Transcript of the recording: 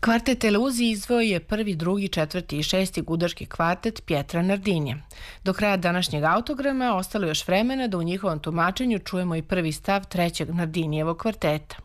Kvartet Eluziji izdvojio je prvi, drugi, četvrti i šesti gudaški kvartet Pjetra Nardinija. Do kraja današnjeg autograma ostalo još vremena da u njihovom tumačenju čujemo i prvi stav trećeg Nardinijevog kvarteta.